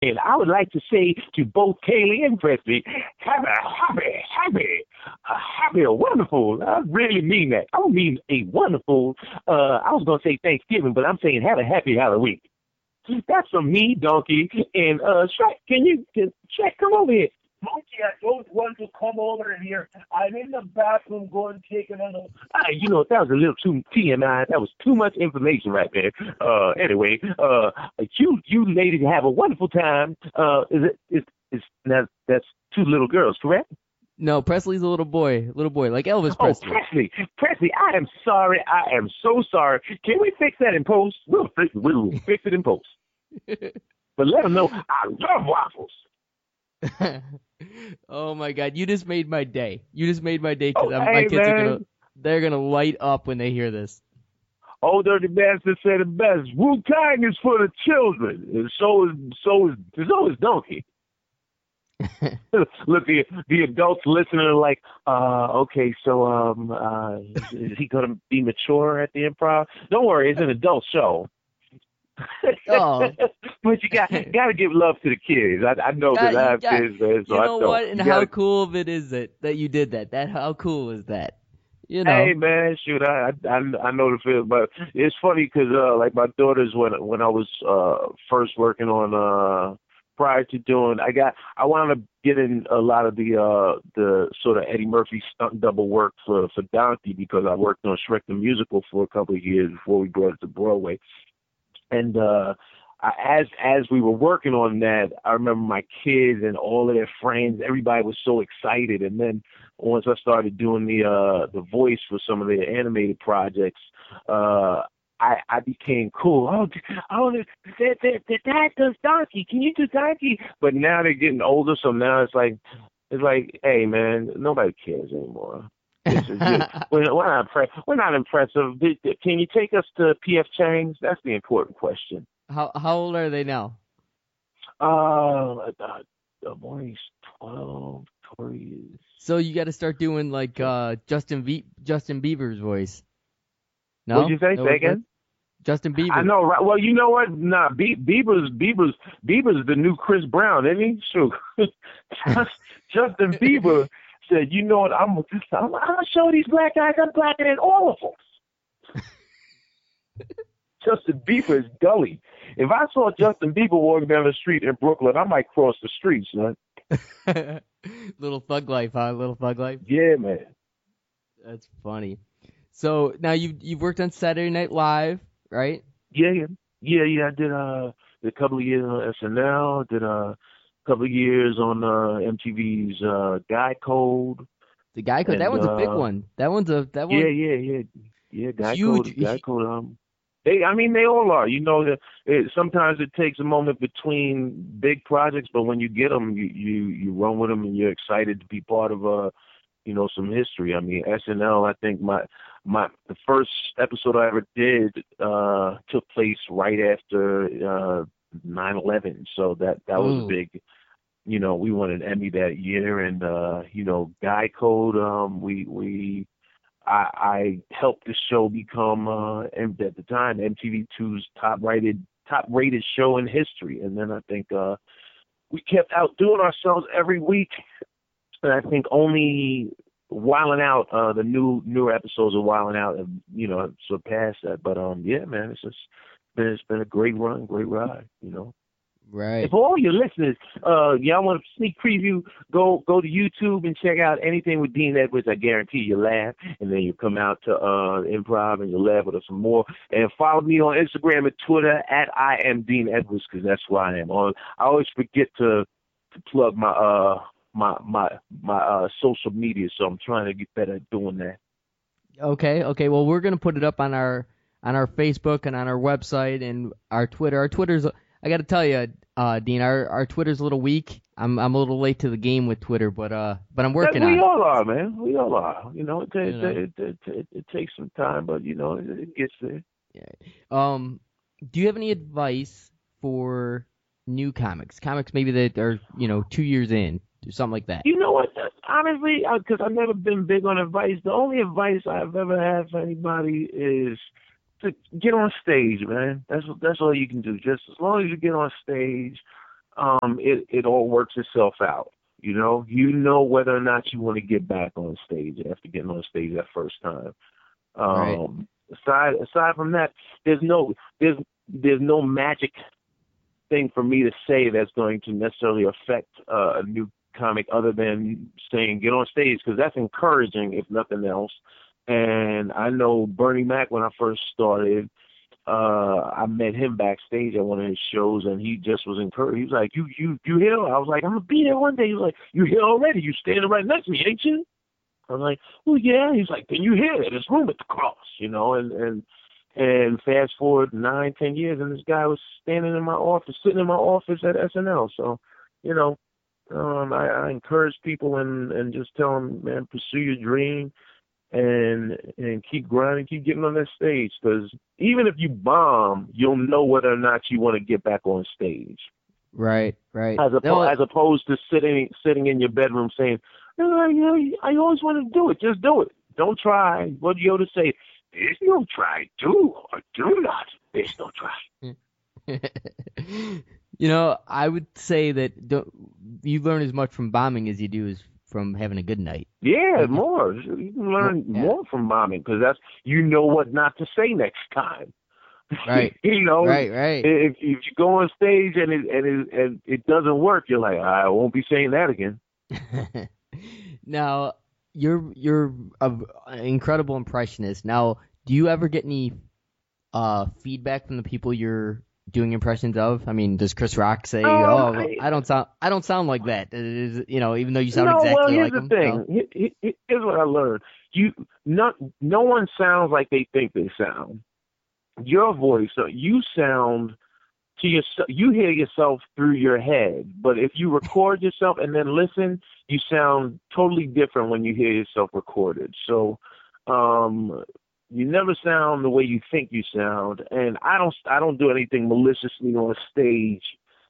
And I would like to say to both Kaylee and Presley, have a wonderful. I really mean that. I don't mean a wonderful. I was gonna say Thanksgiving, but I'm saying have a happy Halloween. That's from me, Donkey. And Shrek, Shrek, come over here. Monkey, I don't want to come over here. I'm in the bathroom going to take another. That was a little too TMI. That was too much information right there. Anyway, you ladies have a wonderful time. That's two little girls, correct? No, Presley's a little boy, like Elvis Oh, Presley. Presley, I am sorry. I am so sorry. Can we fix that in post? We'll fix it in post. But let them know I love waffles. Oh my God, you just made my day. You just made my day because Oh, my hey, kids are man. they're gonna light up when they hear this. Old Dirty Bastard said it best. Wu Tang is for the children, and so is Donkey. Look, the adults listening are like, okay, so is he gonna be mature at the improv? Don't worry, it's an adult show. Oh, But you gotta give love to the kids. I know because I you have got, kids, man, so you I know know what? And you how gotta. cool of it is it that you did that? How cool is that? You Hey know. man, shoot, I know the feel, but it's funny because like my daughters when I was first working on prior to doing I wound up getting a lot of the sort of Eddie Murphy stunt double work for Donkey because I worked on Shrek the Musical for a couple of years before we brought it to Broadway. And as we were working on that, I remember my kids and all of their friends, everybody was so excited. And then once I started doing the voice for some of the animated projects, I became cool. The dad does Donkey. Can you do Donkey? But now they're getting older, so now it's like, hey man, nobody cares anymore. We're not impressive. Can you take us to PF Chang's? That's the important question. How old are they now? The boy's 12, Tori So you got to start doing like is. Justin Bieber's voice. What'd No, you say? no Say work with again? Justin I Bieber. know, right? Well, you know what? Nah, Bieber's the new Chris Brown, isn't he? Sure. Justin Bieber said, "You know what? I'm gonna show these black guys I'm blacker than all of them." Justin Bieber is gully. If I saw Justin Bieber walking down the street in Brooklyn, I might cross the street, son. Little thug life, huh? Little thug life. Yeah, man. That's funny. So now you've worked on Saturday Night Live, right? Yeah, yeah, yeah. I did a couple of years on SNL. Did a couple of years on MTV's Guy Code, The Guy Code. That and one's a big one. That yeah, one yeah. huge. Guy Code. They all are. You know that sometimes it takes a moment between big projects, but when you get them, you run with them, and you're excited to be part of some history. I mean, SNL. I think the first episode I ever did took place right after 9/11, so that was a Ooh. big. We won an Emmy that year, and Guy Code. I helped the show become at the time MTV2's top rated show in history, and then I think we kept outdoing ourselves every week, and I think only Wildin' Out, the newer episodes of Wildin' Out have surpassed that. But yeah, man, it's been a great run, great ride. And Right. for all your listeners, y'all want a sneak preview, go to YouTube and check out anything with Dean Edwards. I guarantee you'll laugh, and then you come out to improv and you'll laugh with us some more. And follow me on Instagram and Twitter at I am Dean Edwards, because that's who I am. I always forget to plug my social media, so I'm trying to get better at doing that. Okay. Okay. Well, we're gonna put it up on our Facebook and on our website and our Twitter. Our Twitter's. I got to tell you, Dean, our Twitter's a little weak. I'm a little late to the game with Twitter, but I'm That working we on it. all are, man. We all are. You know. It takes some time, but it gets there. Yeah. Do you have any advice for new comics? Comics maybe that are 2 years in, or something like that. You know what? Honestly, because I've never been big on advice. The only advice I've ever had for anybody is to get on stage, man. That's all you can do. Just as long as you get on stage, it all works itself out. You know whether or not you want to get back on stage after getting on stage that first time. Right. Aside from that, there's no magic thing for me to say that's going to necessarily affect a new comic other than saying get on stage, because that's encouraging if nothing else. And I know Bernie Mac, when I first started, I met him backstage at one of his shows, and he just was encouraged. He was like, "You here?" I was like, "I'm gonna be there one day." He was like, "You here already? You standing right next to me, ain't you?" I was like, "Well, yeah." He's like, "Then you here? There's room at the cross, And fast forward 9-10 years, and this guy was standing in my office, sitting in my office at SNL. So, you know, I encourage people and just tell them, man, pursue your dream and keep grinding, keep getting on that stage. Because even if you bomb, you'll know whether or not you want to get back on stage. Right. As opposed to sitting in your bedroom saying, I always want to do it. Just do it. Don't try. What do Yoda say? There's no try. Do or do not. There's no try. I would say that you learn as much from bombing as you do from having a good night. Yeah, more. You can learn more from bombing, because that's what not to say next time. Right. Right. If you go on stage and it doesn't work, you're like, I won't be saying that again. Now, you're an incredible impressionist. Now, do you ever get any feedback from the people you're doing impressions of? I mean, does Chris Rock say, I don't sound like that? Even though you sound exactly like him. Here's what I learned. No one sounds like they think they sound. Your voice, you sound to yourself. You hear yourself through your head, but if you record yourself and then listen, you sound totally different when you hear yourself recorded. So, you never sound the way you think you sound, and I don't do anything maliciously on stage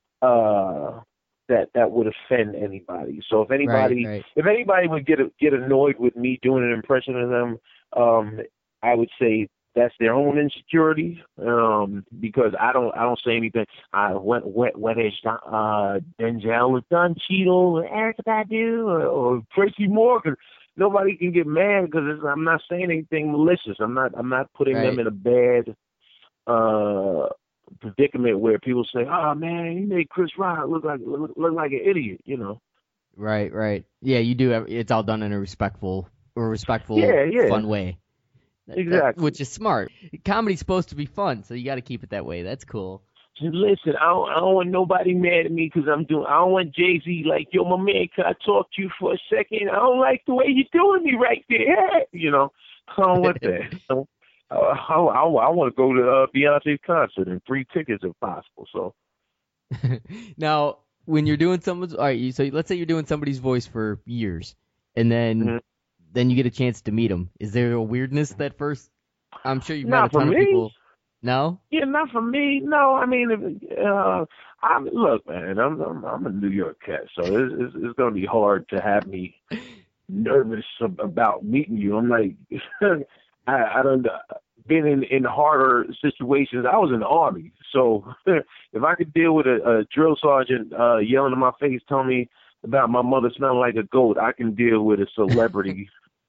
that would offend anybody. So if anybody would get annoyed with me doing an impression of them, I would say that's their own insecurity, because I don't say anything. Whether it's Denzel Don Cheadle, Erykah Badu, or Tracy Morgan, nobody can get mad because I'm not saying anything malicious. I'm not putting them in a bad predicament where people say, "Oh man, you made Chris Rock look like an idiot," Right. Yeah, you do. It's all done in a respectful, fun way. Exactly. Which is smart. Comedy's supposed to be fun, so you got to keep it that way. That's cool. Listen, I don't want nobody mad at me because I don't want Jay-Z like, yo, my man, can I talk to you for a second? I don't like the way you're doing me right there. I don't want that. I want to go to Beyonce's concert and free tickets if possible. So now, when you're doing someone's, all right, so let's say you're doing somebody's voice for years, and then you get a chance to meet them. Is there a weirdness that first? I'm sure you've met a ton of people. No? Yeah, not for me. No, I mean, look, man, I'm a New York cat, so it's going to be hard to have me nervous about meeting you. I'm like, I don't been in harder situations. I was in the Army, so if I could deal with a drill sergeant yelling in my face, telling me about my mother smelling like a goat, I can deal with a celebrity,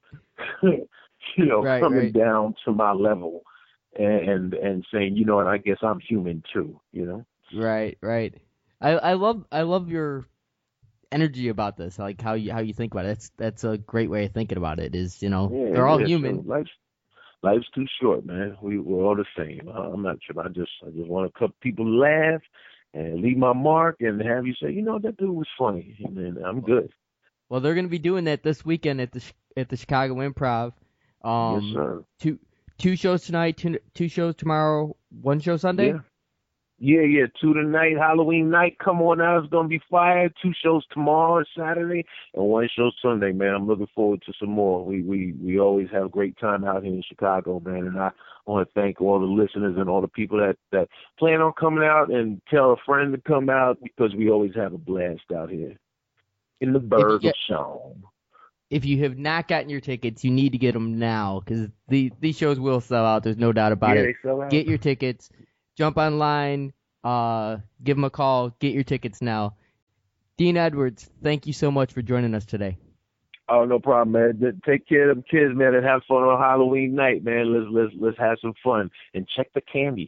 coming down to my level. And saying, you know what, I guess I'm human too, Right. I love your energy about this, like how you think about it. That's a great way of thinking about it. They're all human. So life's too short, man. We're all the same. I'm not sure. I just want a couple people to laugh and leave my mark and have you say, that dude was funny, and then I'm good. Well, they're going to be doing that this weekend at the Chicago Improv. Yes, sir. Two shows tonight, two shows tomorrow, one show Sunday? Yeah. 2 tonight, Halloween night. Come on out. It's going to be fire. 2 shows tomorrow, Saturday, and 1 show Sunday, man. I'm looking forward to some more. We always have a great time out here in Chicago, man, and I want to thank all the listeners and all the people that plan on coming out, and tell a friend to come out, because we always have a blast out here in the burg of Sean. If you have not gotten your tickets, you need to get them now, because these shows will sell out. There's no doubt about it. They sell out. Get your tickets. Jump online. give them a call. Get your tickets now. Dean Edwards, thank you so much for joining us today. Oh, no problem, man. Take care of them kids, man, and have fun on Halloween night, man. Let's have some fun and check the candy.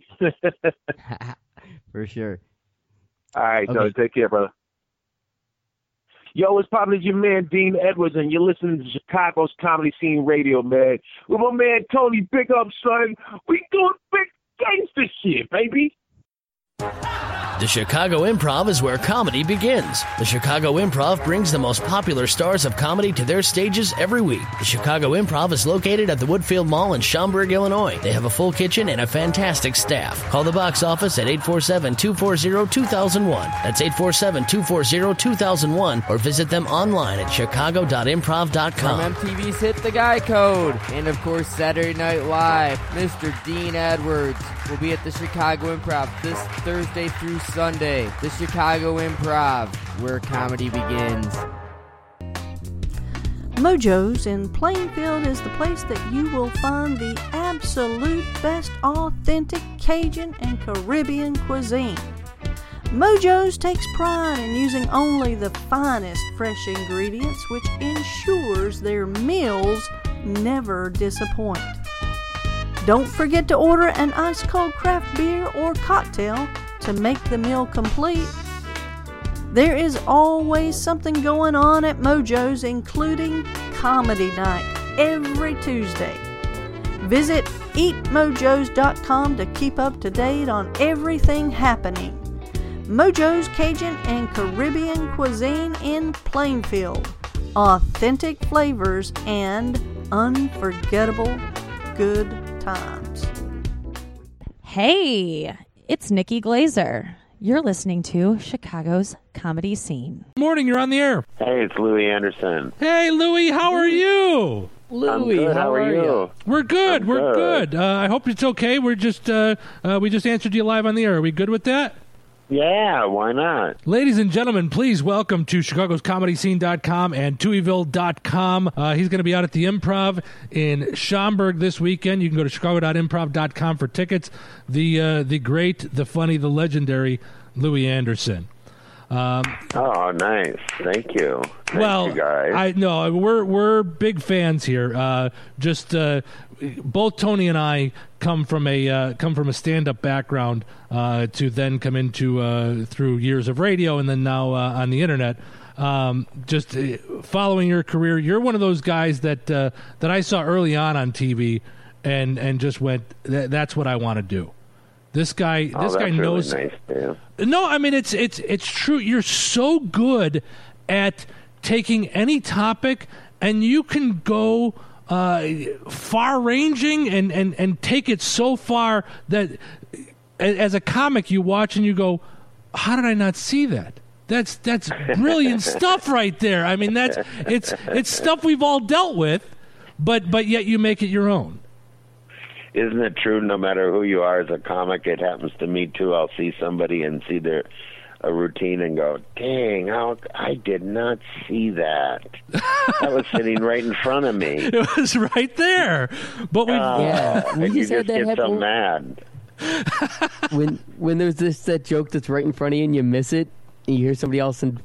For sure. All right, okay. So take care, brother. Yo, what's poppin'? It's your man Dean Edwards, and you're listening to Chicago's Comedy Scene Radio, man. With my man Tony, big up, son. We doing big gangster shit, baby. The Chicago Improv is where comedy begins. The Chicago Improv brings the most popular stars of comedy to their stages every week. The Chicago Improv is located at the Woodfield Mall in Schaumburg, Illinois. They have a full kitchen and a fantastic staff. Call the box office at 847-240-2001. That's 847-240-2001, or visit them online at chicago.improv.com. From MTV's Hit the Guy Code, and of course Saturday Night Live, Mr. Dean Edwards will be at the Chicago Improv this Thursday through Sunday. The Chicago Improv, where comedy begins. Mojo's in Plainfield is the place that you will find the absolute best authentic Cajun and Caribbean cuisine. Mojo's takes pride in using only the finest fresh ingredients, which ensures their meals never disappoint. Don't forget to order an ice-cold craft beer or cocktail to make the meal complete. There is always something going on at Mojo's, including Comedy Night every Tuesday. Visit eatmojos.com to keep up to date on everything happening. Mojo's Cajun and Caribbean cuisine in Plainfield. Authentic flavors and unforgettable good times. Hey, it's Nikki Glazer. You're listening to Chicago's Comedy Scene. Morning, you're on the air. Hey, it's Louis Anderson. Hey, Louis, how are you? Louis, how are you? We're good. We're good. I hope it's okay. We're just we just answered you live on the air. Are we good with that? Yeah, why not? Ladies and gentlemen, please welcome to ChicagosComedyScene.com and Tuiville.com. He's going to be out at the Improv in Schaumburg this weekend. You can go to Chicago.improv.com for tickets. The great, the funny, the legendary Louis Anderson. Oh, nice. Thank you. Well, you guys. I know we're big fans here. Both Tony and I come from a stand-up background to then come into through years of radio and then now on the internet. Just following your career, you're one of those guys that I saw early on TV and just went, that's what I want to do. This guy knows. Really nice, man. No, I mean it's true. You're so good at taking any topic, and you can go far-ranging and take it so far that as a comic you watch and you go, how did I not see that? That's brilliant stuff right there. I mean it's stuff we've all dealt with, but yet you make it your own. Isn't it true? No matter who you are as a comic, it happens to me too. I'll see somebody and see a routine and go, "Dang, I did not see that. That was sitting right in front of me. It was right there." But when you just get so mad. when there's that joke that's right in front of you and you miss it, and you hear somebody else, and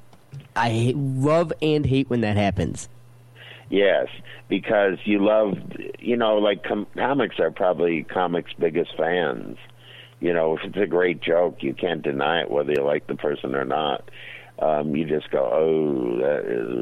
I love and hate when that happens. Yes, because you love, like comics are probably comics' biggest fans. If it's a great joke, you can't deny it whether you like the person or not. You just go, oh, that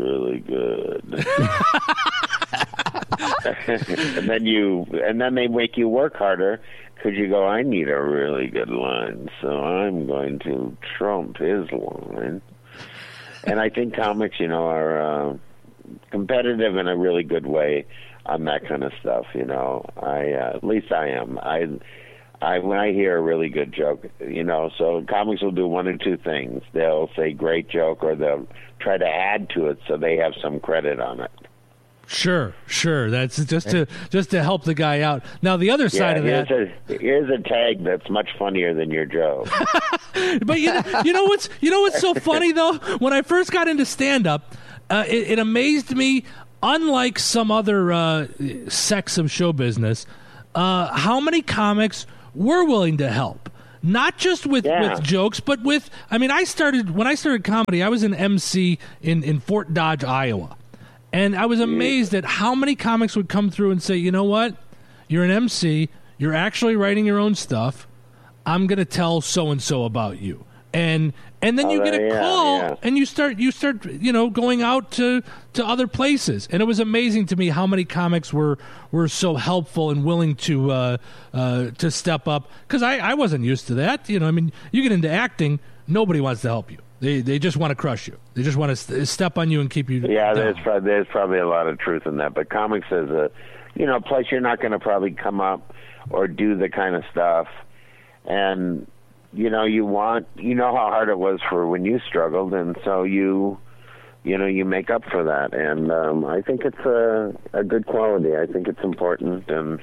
is really good. and then they make you work harder because you go, I need a really good line, so I'm going to trump his line. And I think comics, are competitive in a really good way on that kind of stuff. At least I am. When I hear a really good joke, so comics will do one or two things. They'll say great joke, or they'll try to add to it so they have some credit on it. Sure. That's just to help the guy out. Now the other side of that, here's a tag that's much funnier than your joke. But you know what's so funny though? When I first got into stand-up, it amazed me. Unlike some other sects of show business, how many comics were willing to help. not just with jokes, but with, I mean, when I started comedy, I was an MC in Fort Dodge, Iowa. And I was amazed at how many comics would come through and say, you know what? You're an MC. You're actually writing your own stuff. I'm going to tell so-and-so about you. And then you get a call and you start going out to other places. And it was amazing to me how many comics were so helpful and willing to step up, because I wasn't used to that. I mean, you get into acting, nobody wants to help you. They just want to crush you. They just want to step on you and keep you down. There's probably a lot of truth in that. But comics is plus you're not going to probably come up or do the kind of stuff. And you know how hard it was for when you struggled, and so you make up for that. And I think it's a good quality. I think it's important, and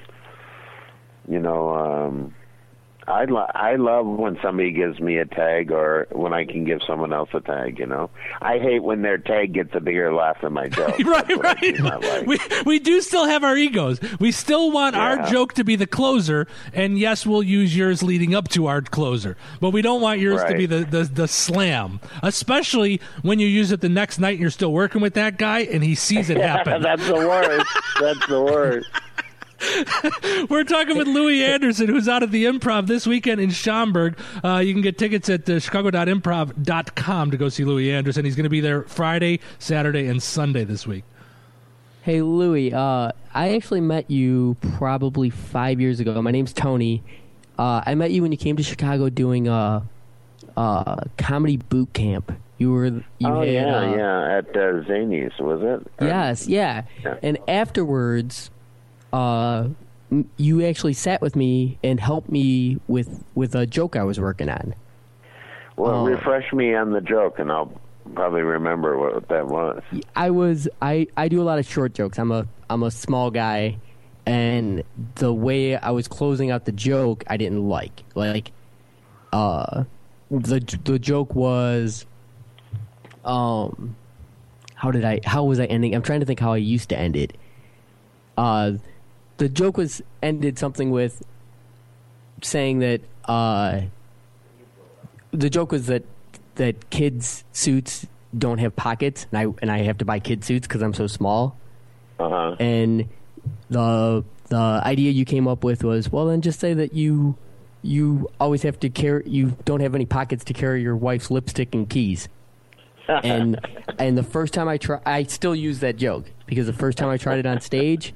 I love when somebody gives me a tag, or when I can give someone else a tag. I hate when their tag gets a bigger laugh than my joke. right. We do still have our egos. We still want our joke to be the closer, and yes, we'll use yours leading up to our closer. But we don't want yours to be the slam, especially when you use it the next night and you're still working with that guy and he sees it happen. That's the worst. That's the worst. We're talking with Louie Anderson, who's out at the Improv this weekend in Schaumburg. You can get tickets at chicago.improv.com to go see Louie Anderson. He's going to be there Friday, Saturday, and Sunday this week. Hey, Louie, I actually met you probably 5 years ago. My name's Tony. I met you when you came to Chicago doing a comedy boot camp. At Zanies, was it? Yes, yeah. And afterwards, you actually sat with me and helped me with a joke I was working on. Well, refresh me on the joke, and I'll probably remember what that was. I do a lot of short jokes. I'm a small guy, and the way I was closing out the joke, I didn't like. The joke was, how was I ending? I'm trying to think how I used to end it. The joke ended something with saying that the joke was that kids' suits don't have pockets, and I have to buy kid suits because I'm so small. Uh-huh. And the idea you came up with was, well, then just say that you always have to carry, you don't have any pockets to carry your wife's lipstick and keys. and the first time I still use that joke, because the first time I tried it on stage,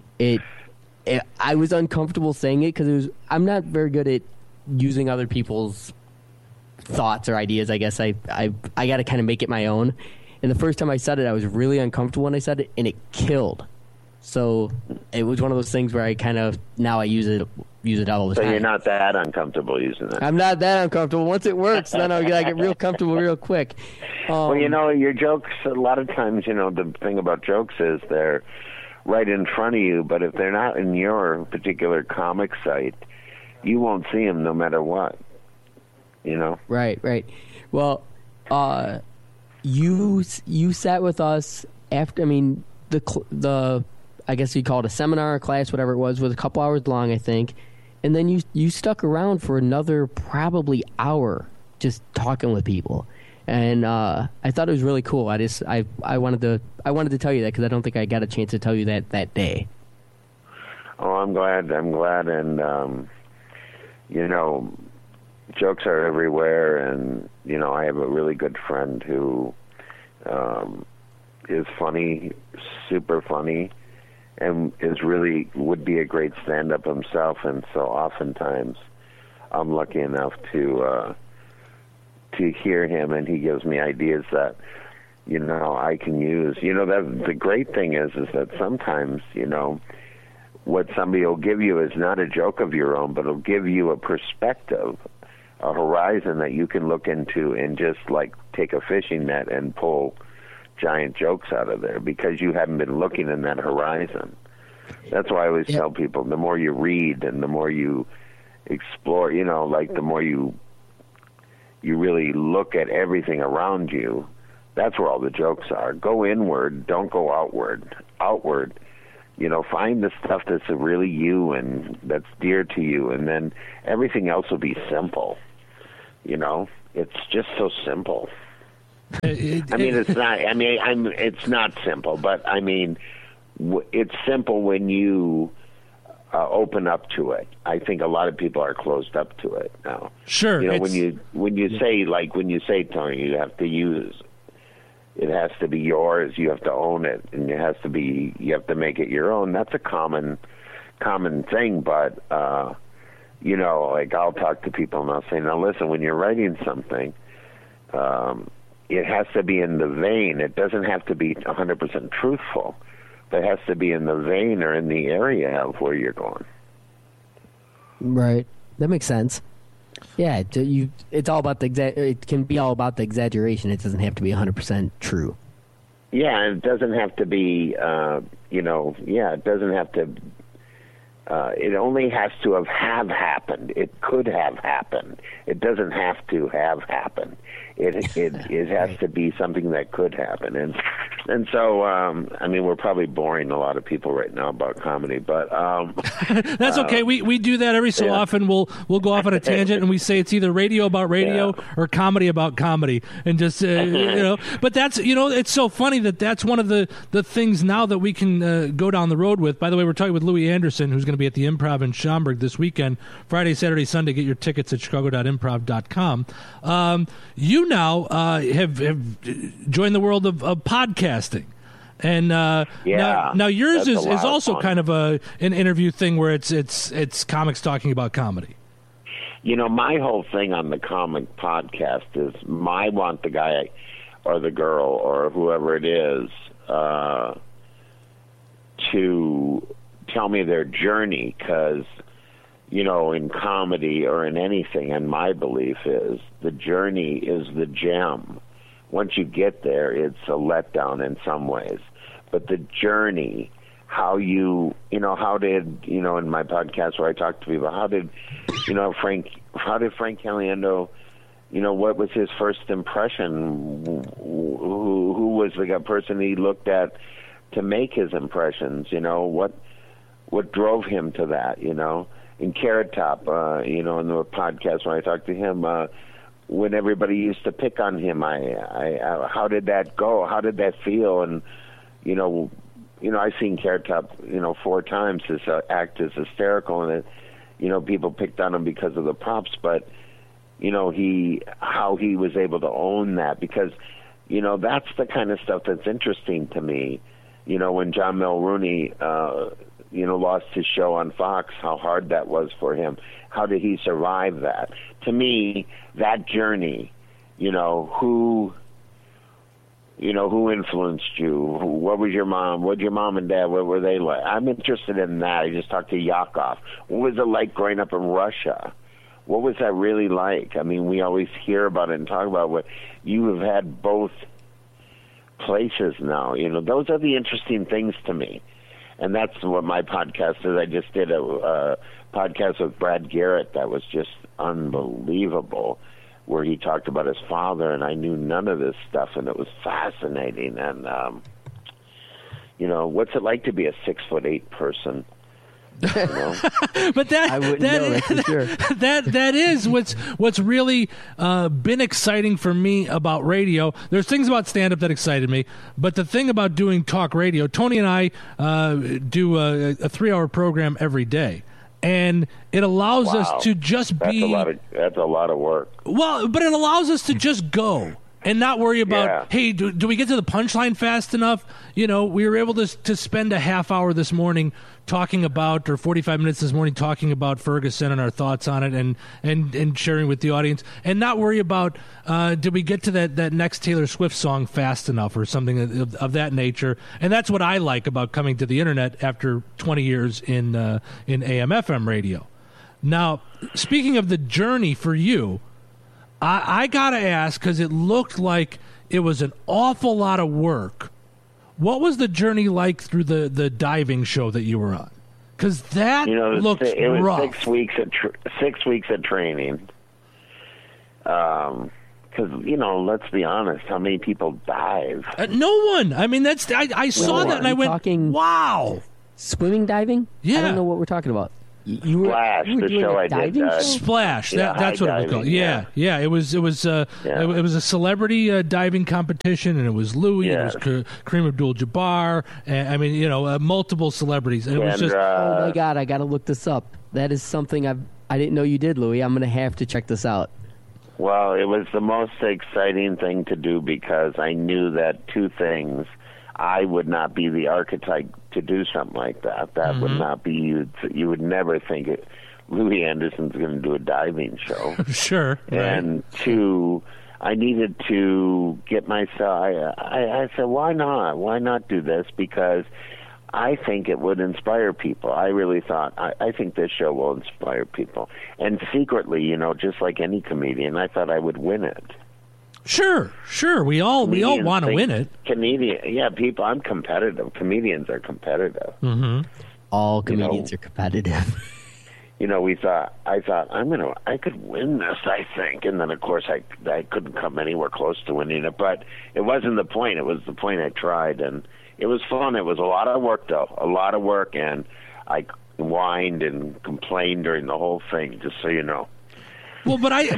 I was uncomfortable saying it because I'm not very good at using other people's thoughts or ideas. I guess I got to kind of make it my own. And the first time I said it, I was really uncomfortable when I said it, and it killed. So it was one of those things where I kind of now I use it all the time. So you're not that uncomfortable using it. I'm not that uncomfortable. Once it works, then I get real comfortable real quick. Well, your jokes, a lot of times, the thing about jokes is they're right in front of you, but if they're not in your particular comic site, you won't see them no matter what. Right. Well, you sat with us after. I mean, the I guess you call it a seminar or class, whatever it was a couple hours long, I think, and then you stuck around for another probably hour just talking with people. And I thought it was really cool. I wanted to tell you that because I don't think I got a chance to tell you that day. Oh, I'm glad, and jokes are everywhere, and I have a really good friend who is funny, super funny, and would be a great stand-up himself. And so oftentimes I'm lucky enough to hear him, and he gives me ideas that I can use. That the great thing is that sometimes what somebody will give you is not a joke of your own, but it'll give you a perspective, a horizon that you can look into and just like take a fishing net and pull giant jokes out of there because you haven't been looking in that horizon. That's why I always tell people, the more you read and the more you explore, the more you really look at everything around you, that's where all the jokes are. Go inward, don't go outward. Outward find the stuff that's really you and that's dear to you, and then everything else will be simple. It's just so simple. It's not. It's not simple, but it's simple when you open up to it. I think a lot of people are closed up to it now. Sure. When you say Tony, you have to use. It has to be yours. You have to own it, and you have to make it your own. That's a common thing, but I'll talk to people and I'll say, now listen, when you're writing something, it has to be in the vein. It doesn't have to be 100% truthful, but it has to be in the vein or in the area of where you're going. Right. That makes sense. Yeah, it's all about it can be all about the exaggeration. It doesn't have to be 100% true. Yeah, it doesn't have to be, it doesn't have to, it only has to have happened. It could have happened. It doesn't have to have happened. It has to be something that could happen. And so, we're probably boring a lot of people right now about comedy, but that's okay. We do that every so often. We'll go off on a tangent and we say it's either radio about radio or comedy about comedy, and just But that's it's so funny that's one of the things now that we can go down the road with. By the way, we're talking with Louis Anderson, who's going to be at the Improv in Schaumburg this weekend, Friday, Saturday, Sunday. Get your tickets at chicago.improv.com. You now have joined the world of podcasting. And now yours is also kind of an interview thing where it's comics talking about comedy. My whole thing on the comic podcast is I want the guy or the girl or whoever it is to tell me their journey, because in comedy or in anything, and my belief is the journey is the gem. Once you get there, it's a letdown in some ways. But the journey, how did, in my podcast where I talk to people, how did Frank Caliendo, what was his first impression? Who was the person he looked at to make his impressions? What drove him to that, In Carrot Top, in the podcast when I talked to him, when everybody used to pick on him, how did that go? How did that feel? And I've seen Carrot Top 4 times. His act is hysterical, and people picked on him because of the props, but how he was able to own that, because that's the kind of stuff that's interesting to me. When John Mulrooney lost his show on Fox, how hard that was for him. How did he survive that? To me, that journey, who influenced you? What was your mom? What did your mom and dad, what were they like? I'm interested in that. I just talked to Yakov. What was it like growing up in Russia? What was that really like? We always hear about it and talk about what you have had both places now. Those are the interesting things to me. And that's what my podcast is. I just did a podcast with Brad Garrett that was just unbelievable, where he talked about his father, and I knew none of this stuff, and it was fascinating. And, what's it like to be a 6'8" person? But I wouldn't know that for sure. That is what's really been exciting for me about radio. There's things about stand-up that excited me, but the thing about doing talk radio, Tony and I do a 3-hour program every day. And it allows us to just be... That's a lot of work. Well, but it allows us to just go and not worry about, hey, do we get to the punchline fast enough? We were able to spend a half hour this morning talking about, or 45 minutes this morning talking about Ferguson and our thoughts on it, and sharing with the audience, and not worry about, did we get to that next Taylor Swift song fast enough or something of that nature. And that's what I like about coming to the internet after 20 years in AM/FM radio. Now, speaking of the journey for you, I got to ask, because it looked like it was an awful lot of work. What was the journey like through the diving show that you were on? Because that looked rough. 6 weeks of training. Because let's be honest, how many people dive? No one. I mean, I saw that and I went, wow. Swimming diving? Yeah. I don't know what we're talking about. You were, Splash, you were the doing show a I did. diving show? Splash. Yeah, That's high what it was called. diving, Yeah. It was a celebrity diving competition, and it was Louis, Yes. it was Kareem Abdul-Jabbar, and I mean, multiple celebrities. And it was just Oh my God, I got to look this up. That is something I didn't know you did, Louis. I'm going to have to check this out. Well, it was the most exciting thing to do because I knew that two things. I would not be the archetype to do something like that. That would not be you would never think it. Louis Anderson's going to do a diving show. sure. And two, I needed to get myself. I said, why not? Why not do this? Because I think it would inspire people. I really thought, I think this show will inspire people. And secretly, just like any comedian, I thought I would win it. Sure. We all want to win it. People. I'm competitive. Comedians are competitive. Mm-hmm. All comedians are competitive. I thought I could win this, I think, and then of course I couldn't come anywhere close to winning it. But it wasn't the point. It was the point I tried, and it was fun. It was a lot of work, though, and I whined and complained during the whole thing, just so you know. Well, but I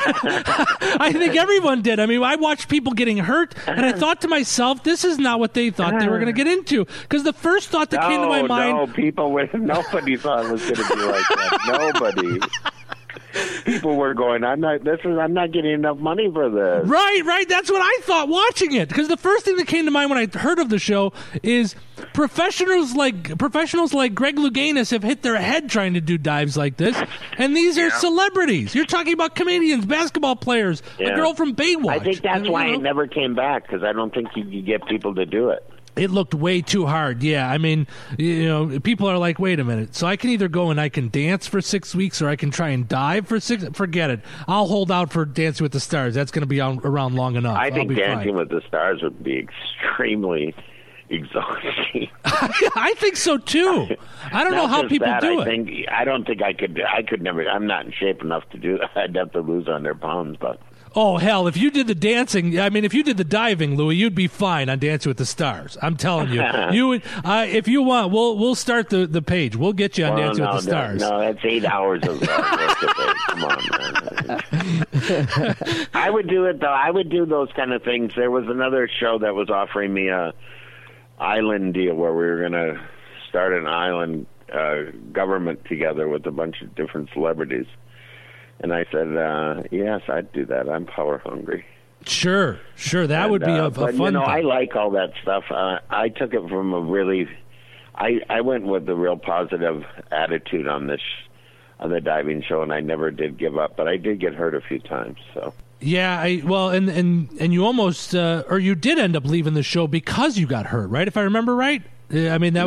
think everyone did. I mean, I watched people getting hurt, and I thought to myself, this is not what they thought they were going to get into. Because the first thought that came to my mind... nobody thought it was going to be like that. Nobody. People were going, I'm not getting enough money for this. Right. That's what I thought watching it. Because the first thing that came to mind when I heard of the show is professionals like Greg Louganis have hit their head trying to do dives like this, and these are celebrities. You're talking about comedians, basketball players, a girl from Baywatch. I think that's why it never came back, because I don't think you could get people to do it. It looked way too hard. Yeah, I mean, people are like, wait a minute. So I can either go and I can dance for 6 weeks, or I can try and dive for 6. Forget it. I'll hold out for Dancing with the Stars. That's going to be around long enough. I think Dancing with the Stars would be extremely exhausting. I think so too. I don't know how people do it. I don't think I could. I could never. I'm not in shape enough to do that. I'd have to lose 100 pounds, but. Oh, hell, if you did the dancing, I mean, if you did the diving, Louis, you'd be fine on Dancing with the Stars. I'm telling you. You would, if you want, we'll start the page. We'll get you on Dancing with the Stars. No, that's 8 hours of work. Come on, man. I would do it, though. I would do those kind of things. There was another show that was offering me a island deal where we were going to start an island government together with a bunch of different celebrities. And I said, yes, I'd do that. I'm power hungry. Sure. That would be a fun thing. I like all that stuff. I took it from a really... I went with a real positive attitude on the diving show, and I never did give up. But I did get hurt a few times, so... Yeah, and you almost... or you did end up leaving the show because you got hurt, right? If I remember right? I mean,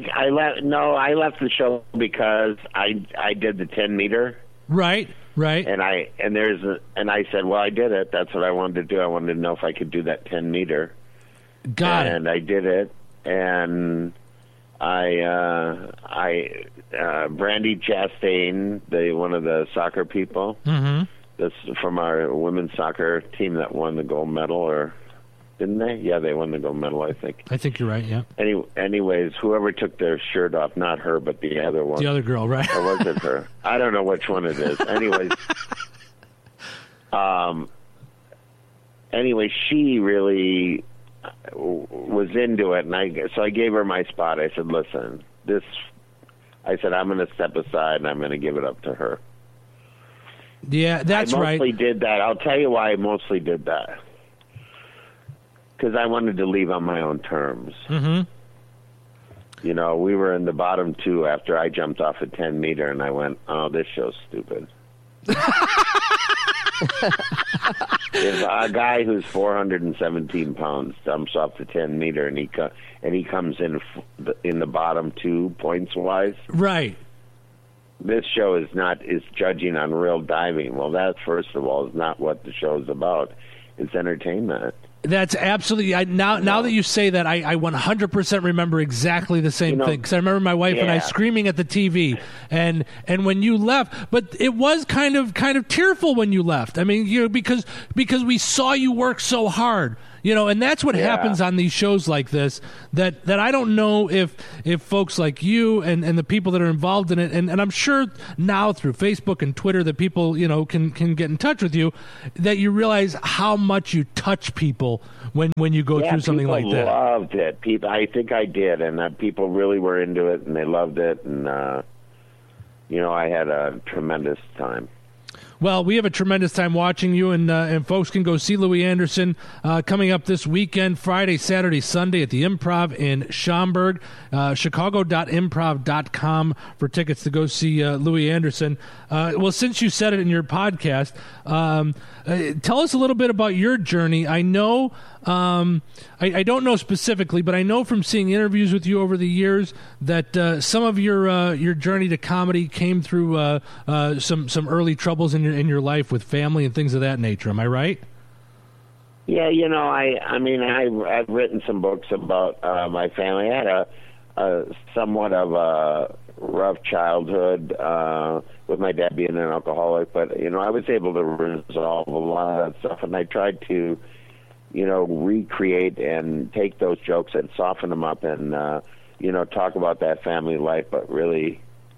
I left the show because I did the 10-meter... Right. And I said, well, I did it. That's what I wanted to do. I wanted to know if I could do that 10-meter. Got it. And I did it. And I Brandy Chastain, one of the soccer people, that's from our women's soccer team that won the gold medal, or didn't they? Yeah, they won the gold medal, I think. I think you're right, yeah. Anyways, whoever took their shirt off, not her, but the other one. The other girl, right? Or was it her? I don't know which one it is. Anyways, she really was into it, and so I gave her my spot. I said, listen, I'm going to step aside, and I'm going to give it up to her. Yeah, that's right. I mostly did that. I'll tell you why I mostly did that. Because I wanted to leave on my own terms. Mm-hmm. We were in the bottom 2 after I jumped off a 10-meter, and I went, oh, this show's stupid. If a guy who's 417 pounds jumps off the 10-meter and he comes in the bottom 2 points-wise. Right. This show is judging on real diving. Well, that, first of all, is not what the show's about. It's entertainment. That's absolutely... Now that you say that, I 100% remember exactly the same thing. Because I remember my wife and I screaming at the TV. And when you left... But it was kind of tearful when you left. I mean, because we saw you work so hard. And that's what happens on these shows like this, that I don't know if folks like you and the people that are involved in it, and I'm sure now through Facebook and Twitter that people, can get in touch with you, that you realize how much you touch people when you go through something like that. People loved it. I think I did, and people really were into it, and they loved it, and I had a tremendous time. Well, we have a tremendous time watching you, and folks can go see Louie Anderson coming up this weekend, Friday, Saturday, Sunday at the Improv in Schaumburg. Chicago.improv.com for tickets to go see Louie Anderson. Well, since you said it in your podcast, tell us a little bit about your journey. I know, I don't know specifically, but I know from seeing interviews with you over the years that some of your journey to comedy came through some early troubles in your life with family and things of that nature. Am I right? Yeah, I've written some books about my family. I had a somewhat of a rough childhood with my dad being an alcoholic, but I was able to resolve a lot of that stuff, and I tried to recreate and take those jokes and soften them up and talk about that family life. But really,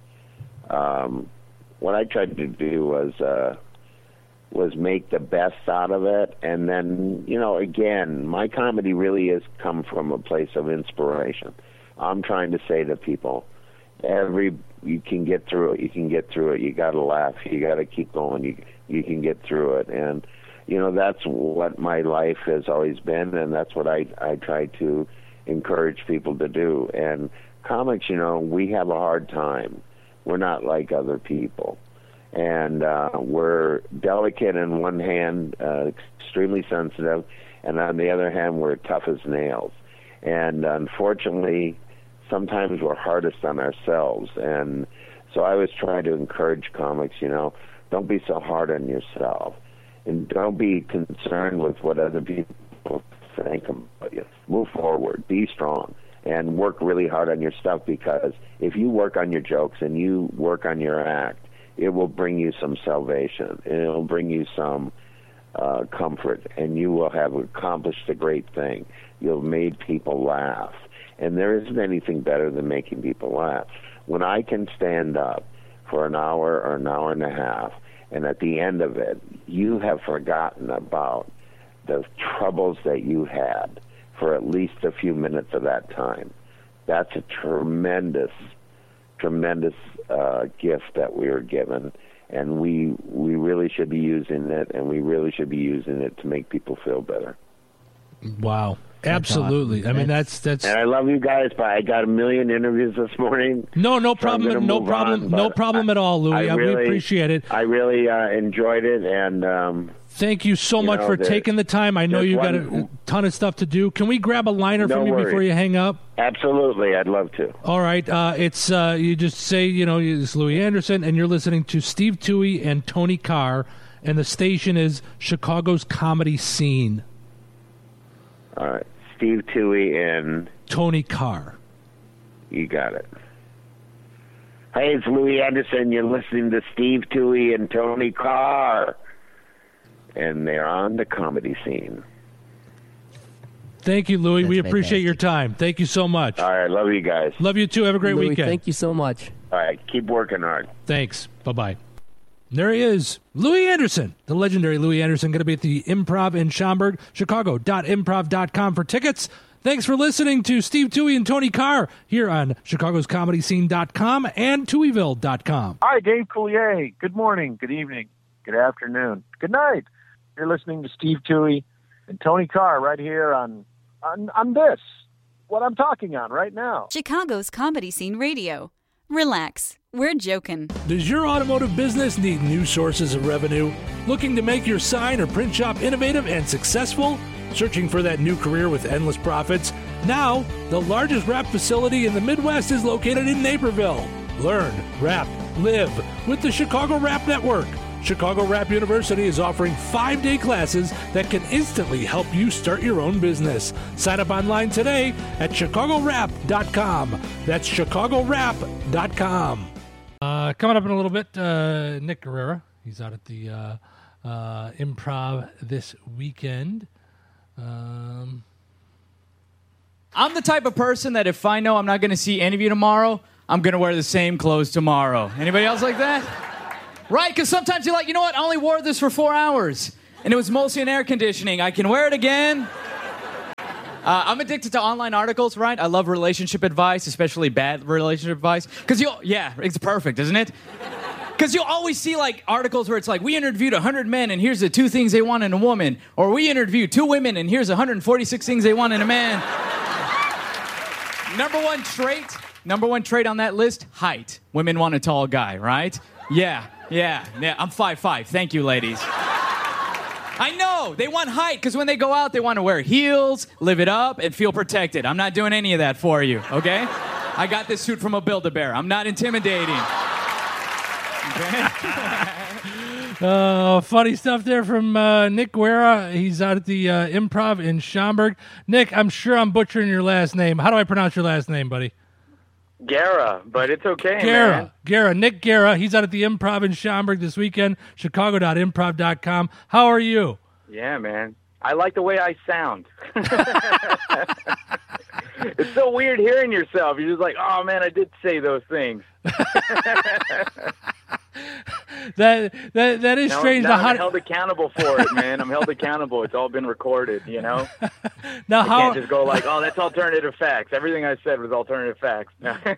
what I tried to do was make the best out of it. And then, again, my comedy really has come from a place of inspiration. I'm trying to say to people, you can get through it. You can get through it. You got to laugh. You got to keep going. You can get through it. And that's what my life has always been, and that's what I try to encourage people to do. And comics, we have a hard time. We're not like other people. And we're delicate in one hand, extremely sensitive, and on the other hand, we're tough as nails. And unfortunately, sometimes we're hardest on ourselves. And so I always try to encourage comics, don't be so hard on yourself. And don't be concerned with what other people think about you. Move forward, be strong, and work really hard on your stuff, because if you work on your jokes and you work on your act, it will bring you some salvation, and it will bring you some comfort, and you will have accomplished a great thing. You'll have made people laugh, and there isn't anything better than making people laugh. When I can stand up for an hour or an hour and a half, and at the end of it, you have forgotten about the troubles that you had for at least a few minutes of that time. That's a tremendous gift that we were given, and we really should be using it, and we really should be using it to make people feel better. Wow. Absolutely. Awesome. I mean, that's. And I love you guys, but I got a million interviews this morning. No problem. No problem at all, Louie. We appreciate it. I really enjoyed it, and thank you so much for taking the time. I know you got a ton of stuff to do. Can we grab a liner from you before you hang up? Absolutely, I'd love to. All right. It's you just say it's Louie Anderson, and you're listening to Steve Toohey and Tony Carr, and the station is Chicago's Comedy Scene. All right. Steve Toohey and Tony Carr. You got it. Hey, it's Louie Anderson. You're listening to Steve Toohey and Tony Carr, and they're on the Comedy Scene. Thank you, Louie. We appreciate your time. Thank you so much. All right, love you guys. Love you too. Have a great Louie, weekend. Thank you so much. All right, keep working hard. Thanks. Bye-bye. There he is, Louie Anderson, the legendary Louie Anderson, going to be at the Improv in Schaumburg, chicago.improv.com for tickets. Thanks for listening to Steve Toohey and Tony Carr here on chicagoscomedyscene.com and Tooheyville.com. Hi, Dave Coulier. Good morning, good evening, good afternoon, good night. You're listening to Steve Toohey and Tony Carr right here on this, what I'm talking on right now. Chicago's Comedy Scene Radio. Relax. We're joking. Does your automotive business need new sources of revenue? Looking to make your sign or print shop innovative and successful? Searching for that new career with endless profits? Now, the largest wrap facility in the Midwest is located in Naperville. Learn, wrap, live with the Chicago Wrap Network. Chicago Wrap University is offering 5-day classes that can instantly help you start your own business. Sign up online today at chicagowrap.com. That's chicagowrap.com. Coming up in a little bit, Nick Guerrera. He's out at the Improv this weekend. I'm the type of person that if I know I'm not going to see any of you tomorrow, I'm going to wear the same clothes tomorrow. Anybody else like that? Right? Because sometimes you're like, you know what? I only wore this for 4 hours, and it was mostly in air conditioning. I can wear it again. I'm addicted to online articles, right? I love relationship advice, especially bad relationship advice. Yeah, it's perfect, isn't it? Because you'll always see, like, articles where it's like, we interviewed 100 men, and here's the 2 things they want in a woman. Or we interviewed 2 women, and here's 146 things they want in a man. Number one trait on that list, height. Women want a tall guy, right? Yeah. I'm 5'5". Thank you, ladies. I know. They want height because when they go out, they want to wear heels, live it up, and feel protected. I'm not doing any of that for you, okay? I got this suit from a Build-A-Bear. I'm not intimidating. Funny stuff there from Nick Guerra. He's out at the Improv in Schaumburg. Nick, I'm sure I'm butchering your last name. How do I pronounce your last name, buddy? Guerra, but it's okay, man. Guerra. Nick Guerra. He's out at the Improv in Schaumburg this weekend, chicago.improv.com. How are you? Yeah, man. I like the way I sound. It's so weird hearing yourself. You're just like, oh, man, I did say those things. That is strange. I'm held accountable for it, man. I'm held accountable. It's all been recorded, you know? Now, I can't just go like, oh, that's alternative facts. Everything I said was alternative facts.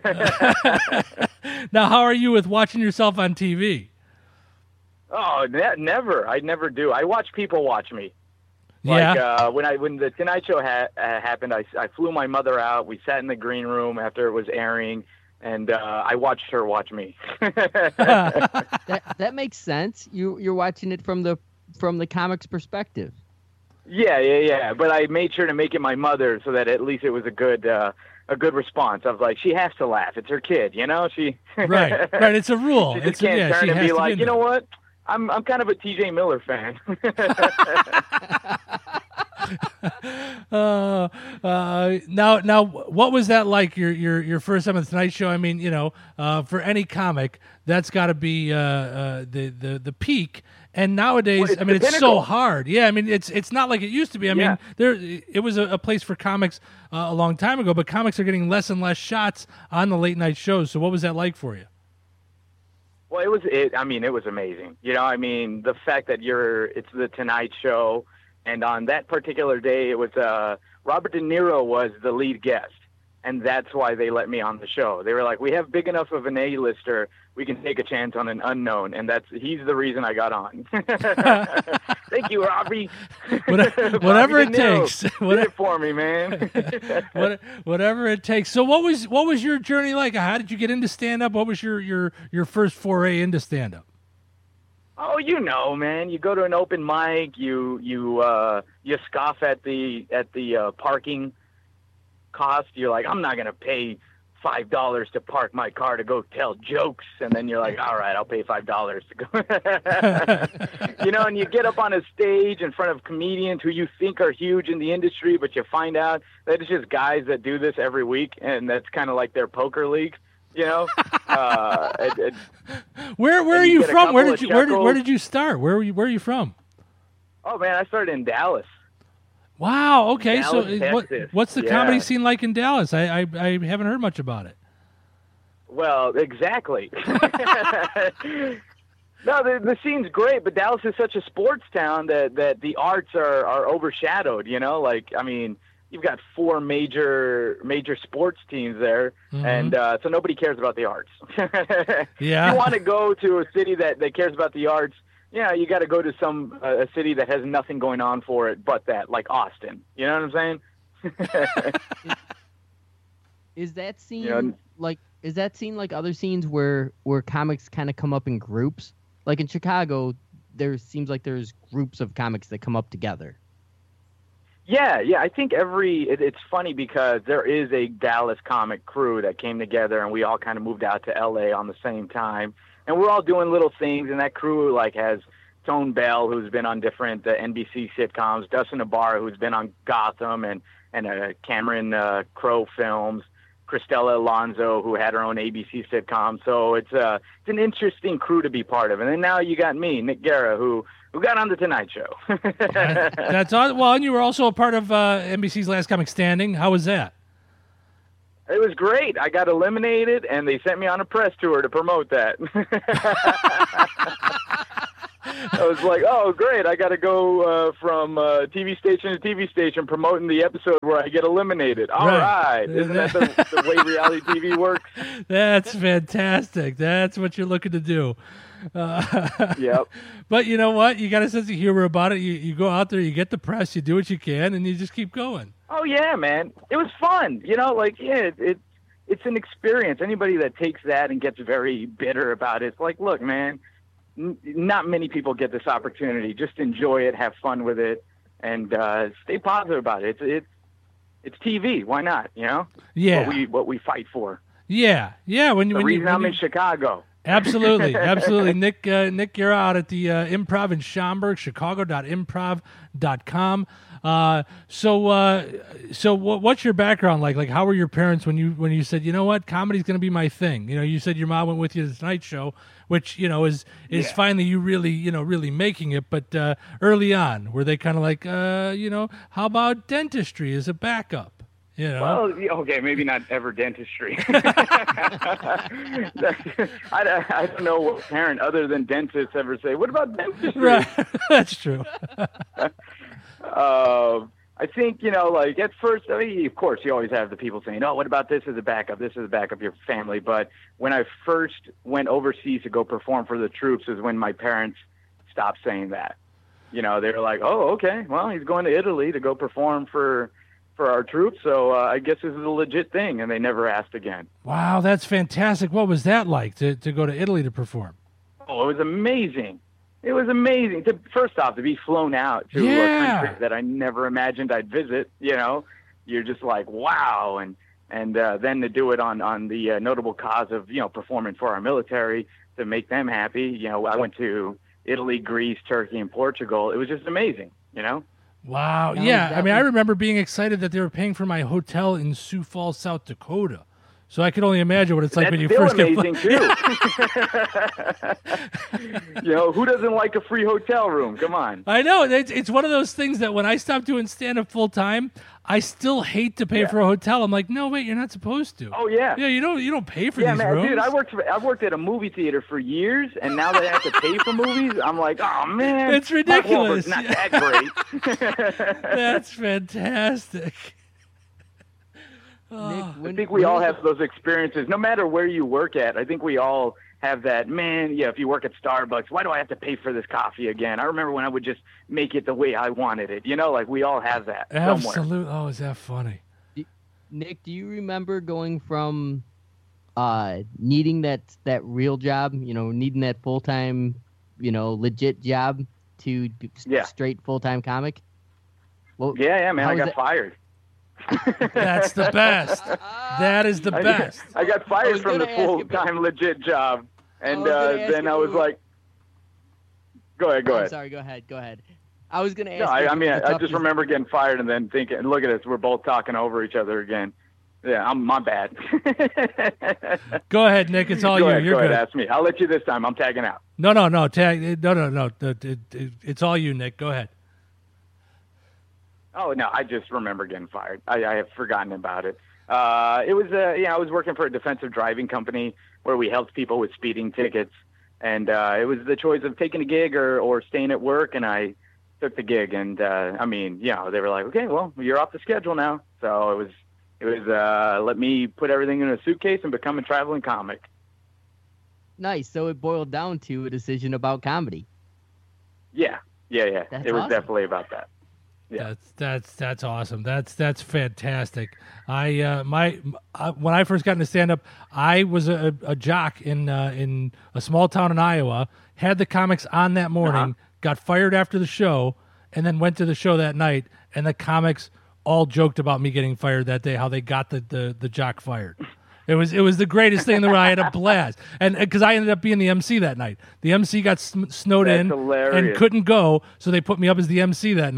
Now, how are you with watching yourself on TV? Oh, never. I never do. I watch people watch me. Yeah. Like when the Tonight Show happened, I flew my mother out. We sat in the green room after it was airing, and I watched her watch me. That makes sense. You're watching it from the comics perspective. Yeah. But I made sure to make it my mother so that at least it was a good response. I was like, she has to laugh. It's her kid, you know. Right. It's a rule. She just can't turn and be like, you know what? I'm kind of a TJ Miller fan. Now, what was that like? Your first time on the Tonight Show? I mean, you know, for any comic, that's got to be the peak. And nowadays, I mean, it's so hard. Yeah, I mean, it's not like it used to be. I mean, it was a place for comics a long time ago, but comics are getting less and less shots on the late night shows. So, what was that like for you? Well, it was amazing. You know, I mean, the fact that it's the Tonight Show, and on that particular day, it was Robert De Niro was the lead guest, and that's why they let me on the show. They were like, we have big enough of an A-lister, we can take a chance on an unknown, and he's the reason I got on. Thank you, Robbie. Whatever it takes. Did it for me, man. Whatever it takes. So what was your journey like? How did you get into stand-up? What was your first foray into stand-up? Oh, you know, man. You go to an open mic. You scoff at the parking cost. You're like, I'm not gonna pay $5 to park my car to go tell jokes, and then you're like, all right, I'll pay $5 to go. You know, and you get up on a stage in front of comedians who you think are huge in the industry, but you find out that it's just guys that do this every week, and that's kind of like their poker league. You know, where are you from? Where did you start? Where are you from? Oh man, I started in Dallas. Wow. Okay. Dallas, what's the comedy scene like in Dallas? I haven't heard much about it. Well, exactly. No, the scene's great, but Dallas is such a sports town that the arts are overshadowed. You know, like I mean. You've got 4 major sports teams there, and so nobody cares about the arts. Yeah. If you want to go to a city that cares about the arts, yeah, you got to go to a city that has nothing going on for it but that, like Austin. You know what I'm saying? Is that scene like other scenes where comics kind of come up in groups? Like in Chicago, there seems like there's groups of comics that come up together. Yeah. I think it's funny because there is a Dallas comic crew that came together, and we all kind of moved out to LA on the same time, and we're all doing little things. And that crew like has Tone Bell, who's been on different NBC sitcoms, Dustin Ibarra, who's been on Gotham and Cameron Crowe films, Cristela Alonzo, who had her own ABC sitcom. So it's an interesting crew to be part of. And then now you got me, Nick Guerra, who who got on the Tonight Show. That's awesome. Well, and you were also a part of NBC's Last Comic Standing. How was that? It was great. I got eliminated, and they sent me on a press tour to promote that. I was like, oh, great. I got to go from TV station to TV station promoting the episode where I get eliminated. All right. Isn't that the way reality TV works? That's fantastic. That's what you're looking to do. Yep. But you know what? You got a sense of humor about it. You go out there, you get the press, you do what you can, and you just keep going. Oh, yeah, man. It was fun. It's an experience. Anybody that takes that and gets very bitter about it, it's like, look, man, not many people get this opportunity. Just enjoy it, have fun with it, and stay positive about it. It's TV. Why not? Yeah. What we fight for. Yeah. When I'm in Chicago. Absolutely. Nick, you're out at the Improv in Schaumburg, chicago.improv.com. So what's your background like? Like, how were your parents when you said, you know what, comedy's going to be my thing? You said your mom went with you to the Tonight Show, which, is finally you really making it. But early on, were they kind of like, how about dentistry as a backup? Well, okay, maybe not ever dentistry. I don't know what parent other than dentists ever say, what about dentistry? Right. That's true. I think, at first, of course, you always have the people saying, oh, what about this as a backup? This is a backup, your family. But when I first went overseas to go perform for the troops is when my parents stopped saying that. They were like, oh, okay, well, he's going to Italy to go perform for our troops, so I guess this is a legit thing, and they never asked again. Wow, that's fantastic. What was that like to go to Italy to perform? Oh, it was amazing. It was amazing. First off, to be flown out to a country that I never imagined I'd visit, you're just like, wow. And then to do it on the notable cause of, performing for our military to make them happy. I went to Italy, Greece, Turkey, and Portugal. It was just amazing, Wow. Yeah. I mean, I remember being excited that they were paying for my hotel in Sioux Falls, South Dakota. So I could only imagine what it's like when you first get. That's still amazing, too. Who doesn't like a free hotel room? Come on. I know. It's one of those things that when I stopped doing stand-up full-time, I still hate to pay for a hotel. I'm like, no, wait, you're not supposed to. Oh, yeah. Yeah, you don't pay for these man, rooms. Dude, I've worked at a movie theater for years, and now that I have to pay for movies, I'm like, oh, man. It's ridiculous. Not that great. That's fantastic. Nick, I think we all have those experiences, no matter where you work at. I think we all have that, man, if you work at Starbucks, why do I have to pay for this coffee again? I remember when I would just make it the way I wanted it. Like we all have that somewhere. Absolutely. Oh, is that funny? Nick, do you remember going from needing that real job, needing that full-time, legit job to straight full-time comic? Well, yeah, man, I got fired. That's the best. That is the best. I got fired from the full-time legit job, and then I was like, "Go ahead." Sorry, go ahead. I was going to ask. No, I just remember getting fired and then thinking, "Look at us, we're both talking over each other again." Yeah, my bad. Go ahead, Nick. It's all you. You're go good. Ahead, ask me. I'll let you this time. I'm tagging out. No. Tag. No. It's all you, Nick. Go ahead. Oh, no, I just remember getting fired. I have forgotten about it. It was, I was working for a defensive driving company where we helped people with speeding tickets. And it was the choice of taking a gig or staying at work, and I took the gig. And, they were like, okay, well, you're off the schedule now. So it was let me put everything in a suitcase and become a traveling comic. Nice. So it boiled down to a decision about comedy. Yeah. It was awesome. Definitely about that. Yeah, that's awesome. That's fantastic. When I first got into stand up, I was a jock in a small town in Iowa. Had the comics on that morning, got fired after the show, and then went to the show that night. And the comics all joked about me getting fired that day. How they got the jock fired. It was the greatest thing in the world. I had a blast, and because I ended up being the MC that night. The MC got snowed in hilarious. and couldn't go, so they put me up as the MC that night.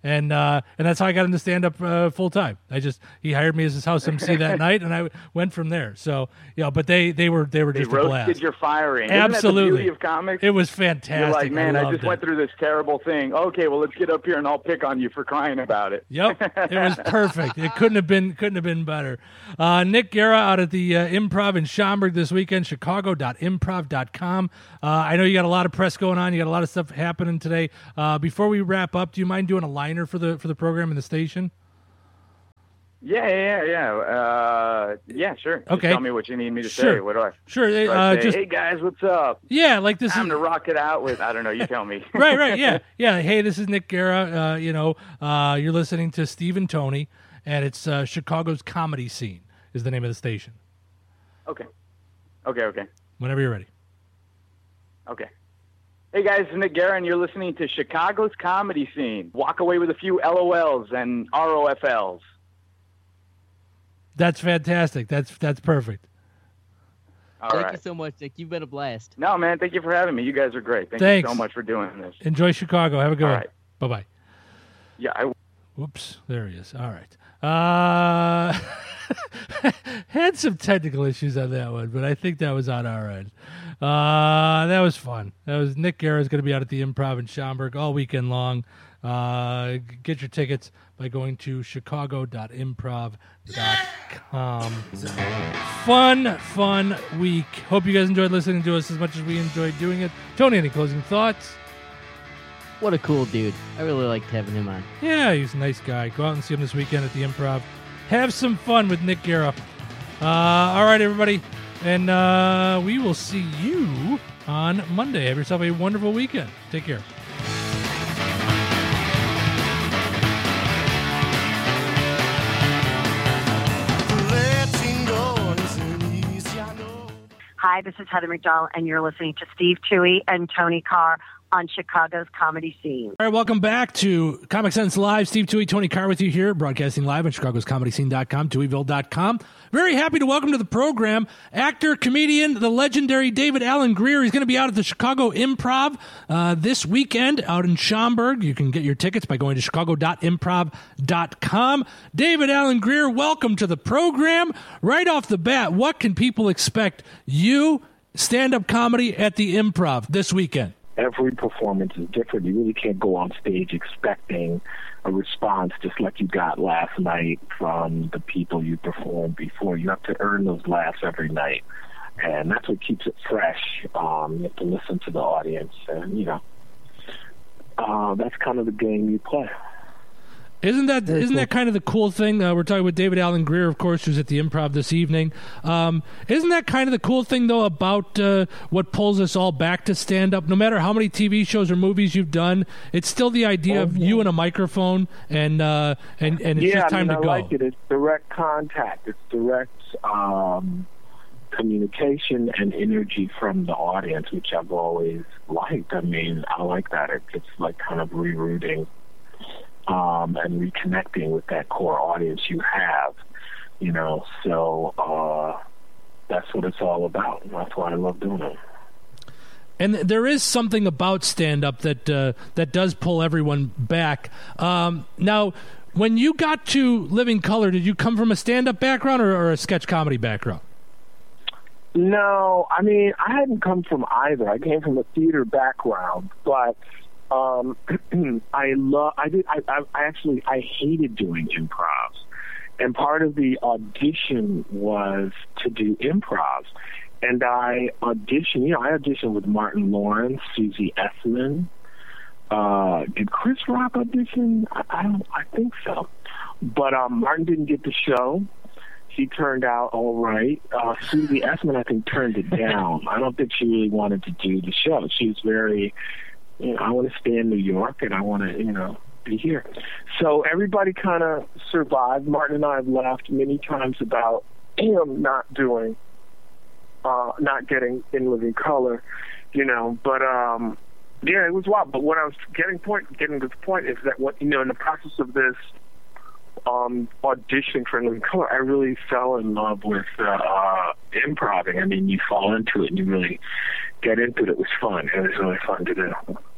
and that's how I got into stand up full time. He hired me as his house MC that night, and I went from there. So but they were just a blast. They roasted your firing. Absolutely, Isn't that the beauty of comics? It was fantastic. You're like, man, I just went went through this terrible thing. Okay, well, let's get up here and I'll pick on you for crying about it. Yep, it was perfect. It couldn't have been better. Nick Guerra out at the Improv in Schaumburg this weekend. Chicago.improv.com. I know you got a lot of press going on. You got a lot of stuff happening today. Before we wrap up, do you mind doing a liner for the program in the station? Yeah, sure. Just Okay. tell me what you need me to Sure. say. What do I? Sure. Do I say, Just hey guys, what's up? yeah, like this Time is to rock it out with. I don't know. You tell me. right. Yeah. Hey, this is Nick Guerra. You're listening to Steve and Tony, and it's Chicago's Comedy Scene is the name of the station. Okay. Whenever you're ready. Okay. Hey guys, it's Nick Guerra, and you're listening to Chicago's Comedy Scene. Walk away with a few LOLs and ROFLs. That's fantastic. That's perfect. All Thank right. you so much, Nick. You've been a blast. No, man, thank you for having me. You guys are great. Thank Thanks. you so much for doing this. Enjoy Chicago. Have a good All one. right. Bye-bye. Yeah, Whoops. There he is. All right. Had some technical issues on that one, but I think that was on our end. That was fun. That was Nick Guerra is going to be out at the Improv in Schaumburg all weekend long. Get your tickets by going to chicago.improv.com. Fun week. Hope you guys enjoyed listening to us as much as we enjoyed doing it. Tony, any closing thoughts? What a cool dude. I really liked having him on. Yeah, he's a nice guy. Go out and see him this weekend at the Improv. Have some fun with Nick Guerra. All right, everybody. And we will see you on Monday. Have yourself a wonderful weekend. Take care. Hi, this is Heather McDowell, and you're listening to Steve Toohey and Tony Carr on Chicago's Comedy Scene. All right, welcome back to Comic Sense Live. Steve Toohey, Tony Carr with you here, broadcasting live on chicagoscomedyscene.com, TooheyVille.com. Very happy to welcome to the program actor, comedian, the legendary David Alan Grier. He's going to be out at the Chicago Improv this weekend out in Schaumburg. You can get your tickets by going to chicago.improv.com. David Alan Grier, welcome to the program. Right off the bat, what can people expect you, stand-up comedy at the Improv this weekend? Every performance is different. You really can't go on stage expecting a response just like you got last night from the people you performed before. You have to earn those laughs every night, and that's what keeps it fresh. You have to listen to the audience, and that's kind of the game you play. Isn't that kind of the cool thing? We're talking with David Alan Grier, of course, who's at the Improv this evening. Isn't that kind of the cool thing, though, about what pulls us all back to stand-up? No matter how many TV shows or movies you've done, it's still the idea of you and a microphone, and it's just time to go. I like it. It's direct contact. It's direct communication and energy from the audience, which I've always liked. I mean, I like that. It's like kind of rerouting. And reconnecting with that core audience you have, so that's what it's all about. And that's why I love doing it. And there is something about stand-up that does pull everyone back. Now, when you got to Living Color, did you come from a stand-up background or a sketch comedy background? No, I mean, I hadn't come from either. I came from a theater background, but I hated doing improvs, and part of the audition was to do improvs, and I auditioned with Martin Lawrence, Susie Essman. Did Chris Rock audition? I think so, but Martin didn't get the show. He turned out all right. Susie Essman, I think, turned it down. I don't think she really wanted to do the show. She was very, I want to stay in New York and I want to, be here. So everybody kind of survived. Martin and I have laughed many times about him not getting in Living Color, but yeah, it was wild. But what I was getting to the point is that in the process of this audition for Living Color, I really fell in love with improvising. I mean, you fall into it and you really get into it. It was fun. It was really fun to do.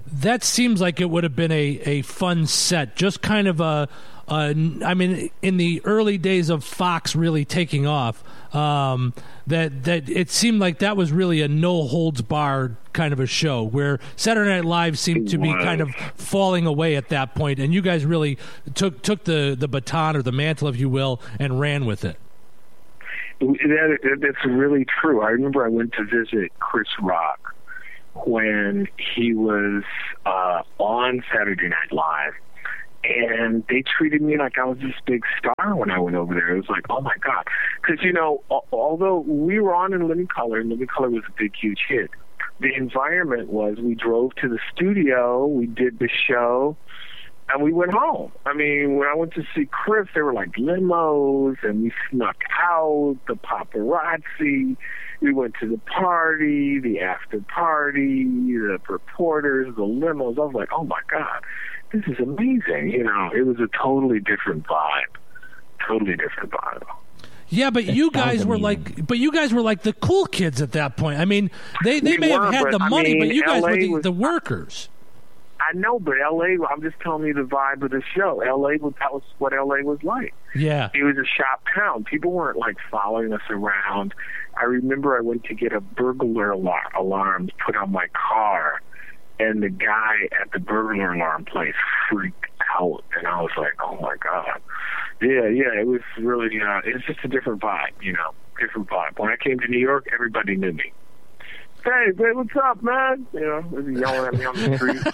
that seems like it would have been a fun set. Just kind of I mean, in the early days of Fox really taking off, that it seemed like that was really a no holds barred kind of a show, where Saturday Night Live seemed to be kind of falling away at that point, and you guys really took the baton, or the mantle, if you will, and ran with it. That's really true. I remember I went to visit Chris Rock when he was on Saturday Night Live, and they treated me like I was this big star when I went over there. It was like, oh my God. Because, you know, although we were on in Living Color, and Living Color was a big, huge hit, the environment was we drove to the studio, we did the show, and we went home. I mean, when I went to see Chris, there were like limos, and we snuck out, the paparazzi. We went to the party, the after party, the reporters, the limos. I was like, oh my God, this is amazing. You know, it was a totally different vibe. Totally different vibe. Yeah, but you guys were like the cool kids at that point. I mean, they may have had the money, but you guys were the workers. I know, but L.A., I'm just telling you the vibe of the show. That was what L.A. was like. Yeah. It was a shop town. People weren't, like, following us around. I remember I went to get a burglar alarm put on my car, and the guy at the burglar alarm place freaked out, and I was like, oh, my God. Yeah, it was really, it's just a different vibe, you know, different vibe. When I came to New York, everybody knew me. Hey, what's up, man? You know, they were yelling at me on the street.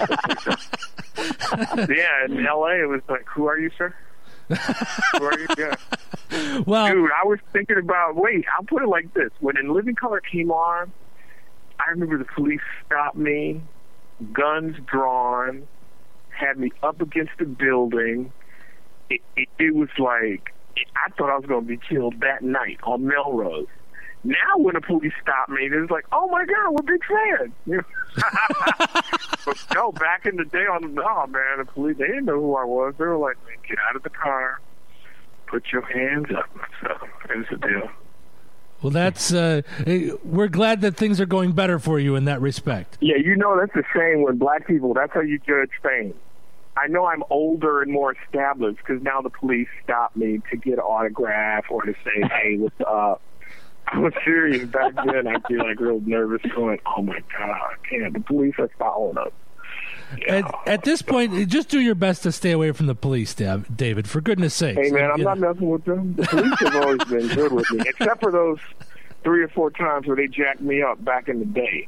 Yeah, in L.A., it was like, who are you, sir? Who are you? Yeah. Well, dude, I was thinking about, I'll put it like this. When In Living Color came on, I remember the police stopped me, guns drawn, had me up against the building. It was like, I thought I was going to be killed that night on Melrose. Now when the police stop me, it's like, oh my God, we're big fans. But no, back in the day, the police, they didn't know who I was. They were like, man, get out of the car, put your hands up. So it was a deal. Well, that's we're glad that things are going better for you in that respect. Yeah, you know, that's the same with black people. That's how you judge fame. I know I'm older and more established because now the police stop me to get an autograph or to say, hey, what's up? I was serious back then. I'd be like real nervous going, oh my God, the police are following us. Yeah. At this point, just do your best to stay away from the police, David, for goodness sake. Hey, man, I'm not messing with them. The police have always been good with me, except for those 3 or 4 times where they jacked me up back in the day.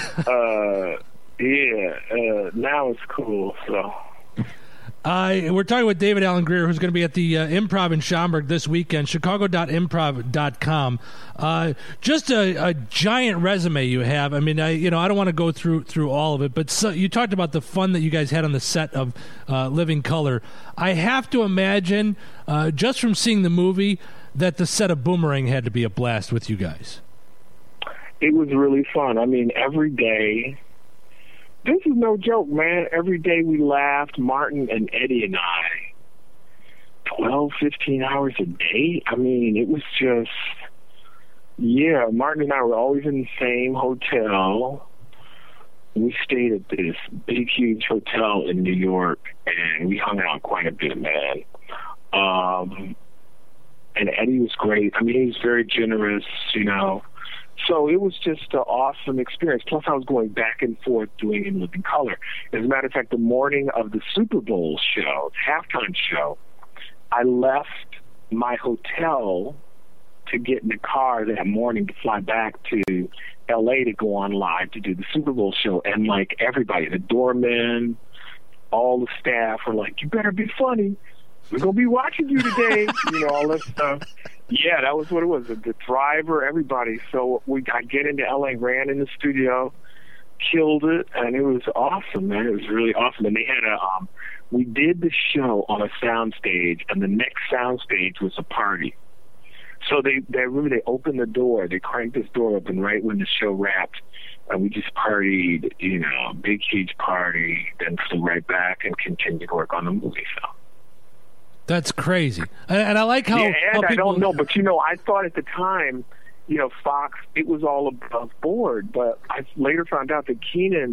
Now it's cool, so... we're talking with David Alan Grier, who's going to be at the Improv in Schaumburg this weekend, chicago.improv.com. Just a giant resume you have. I mean, I don't want to go through all of it, but you talked about the fun that you guys had on the set of Living Color. I have to imagine, just from seeing the movie, that the set of Boomerang had to be a blast with you guys. It was really fun. I mean, every day... This is no joke, man. Every day we laughed, Martin and Eddie and I, 12, 15 hours a day. I mean, it was just, Martin and I were always in the same hotel. We stayed at this big, huge hotel in New York, and we hung out quite a bit, man. And Eddie was great. I mean, he was very generous, you know. So it was just an awesome experience. Plus, I was going back and forth doing In Living Color. As a matter of fact, the morning of the Super Bowl show, halftime show, I left my hotel to get in the car that morning to fly back to L.A. to go on live to do the Super Bowl show. And, like, everybody, the doormen, all the staff were like, you better be funny. We're going to be watching you today. You know, all that stuff. Yeah, that was what it was. The driver, everybody. So I get into L.A., ran in the studio, killed it, and it was awesome, man. It was really awesome. And they had we did the show on a sound stage, and the next sound stage was a party. So they opened the door. They cranked this door open right when the show wrapped, and we just partied, you know, big, huge party, then flew right back and continued to work on the movie, so. That's crazy. And I like how... Yeah, and how I don't know, but, you know, I thought at the time, you know, Fox, it was all above board, but I later found out that Kenan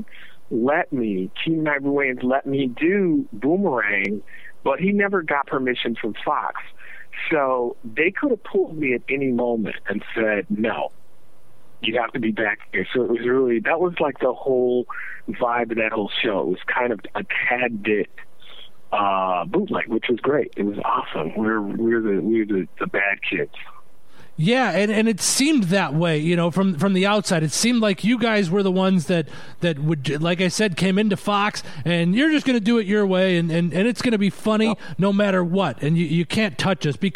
Team Ivory Wayans let me do Boomerang, but he never got permission from Fox. So they could have pulled me at any moment and said, no, you have to be back here. So it was really, that was like the whole vibe of that whole show. It was kind of a tad bit bootleg, which was great. It was awesome. We're the bad kids. Yeah, and it seemed that way, you know, from the outside. It seemed like you guys were the ones that would, like I said, came into Fox, and you're just going to do it your way, and it's going to be funny no matter what, and you can't touch us.